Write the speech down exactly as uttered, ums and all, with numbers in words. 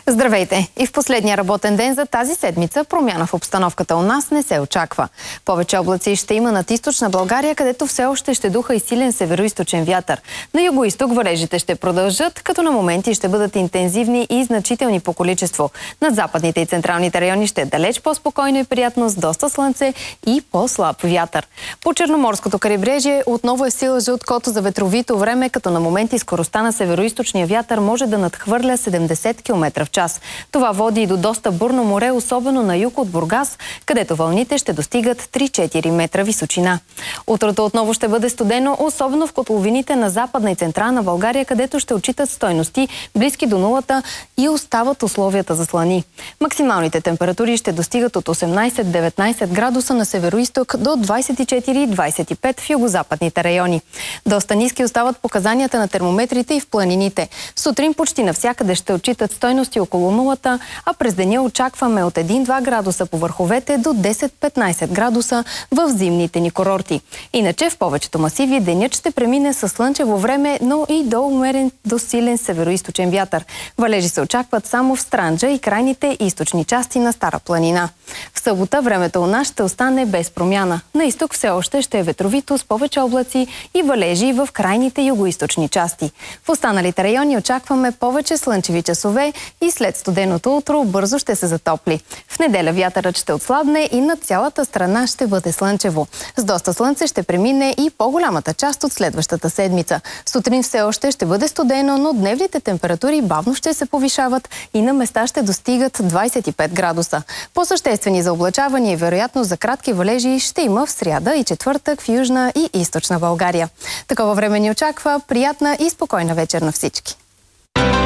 Здравейте! И в последния работен ден за тази седмица промяна в обстановката у нас не се очаква. Повече облаци ще има над източна България, където все още ще духа и силен североизточен вятър. На юго-исток валежите ще продължат, като на моменти ще бъдат интензивни и значителни по количество. Над западните и централните райони ще е далеч по-спокойно и приятно, с доста слънце и по-слаб вятър. По Черноморското крайбрежие отново е сила жълт код за ветровито време, като на моменти скоростта на североизточния вятър може да надхвърля седемдесет километра в час. Това води и до доста бурно море, особено на юг от Бургас, където вълните ще достигат три-четири метра височина. Утрото отново ще бъде студено, особено в котловините на западна и централна България, където ще отчитат стойности близки до нулата и остават условията за слани. Максималните температури ще достигат от осемнайсет-деветнайсет градуса на североизток до двайсет и четири-двайсет и пет в югозападните райони. Доста ниски остават показанията на термометрите и в планините. Сутрин почти навсякъде ще отчитат стойности около нулата, а през деня очакваме от един-два градуса по върховете до десет-петнайсет градуса в зимните ни курорти. Иначе в повечето масиви денят ще премине със слънчево време, но и до умерен до силен североизточен вятър. Валежи се очакват само в Странджа и крайните източни части на Стара планина. В събота времето у нас ще остане без промяна. На изток все още ще е ветровито с повече облаци и валежи в крайните югоизточни части. В останалите райони очакваме повече слънчеви часове и след студеното утро бързо ще се затопли. В неделя вятърът ще отслабне и над цялата страна ще бъде слънчево. С доста слънце ще премине и по-голямата част от следващата седмица. Сутрин все още ще бъде студено, но дневните температури бавно ще се повишават и на места ще достигат двайсет и пет градуса. По-съществени заоблачавания и вероятно за кратки валежи ще има в сряда и четвъртък в южна и източна България. Такова време ни очаква. Приятна и спокойна вечер на всички!